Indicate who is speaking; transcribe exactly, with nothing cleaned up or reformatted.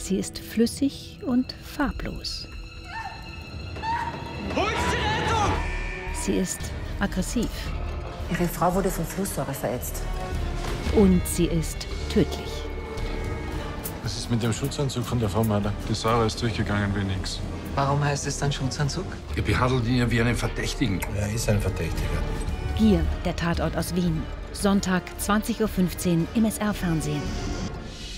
Speaker 1: Sie ist flüssig und farblos.
Speaker 2: Wo ist die Rettung?
Speaker 1: Sie ist aggressiv.
Speaker 3: Ihre Frau wurde von Flusssäure verätzt.
Speaker 1: Und sie ist tödlich.
Speaker 4: Was ist mit dem Schutzanzug von der Frau Mader? Die Sarah ist durchgegangen wie nix.
Speaker 5: Warum heißt es dann Schutzanzug?
Speaker 6: Ihr behandelt ihn ja wie einen Verdächtigen.
Speaker 7: Er ist ein Verdächtiger.
Speaker 1: Gier, der Tatort aus Wien. Sonntag, zwanzig Uhr fünfzehn im S R-Fernsehen.